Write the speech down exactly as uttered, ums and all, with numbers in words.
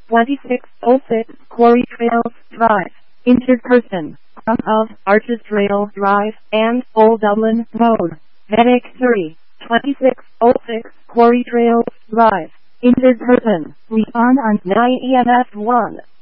twenty-six oh six Quarry Trails Drive, injured person, from of Arches Trail Drive and Old Dublin Road. Medic three, twenty-six oh six Quarry Trails Drive, injured person, respond on nine E M S one.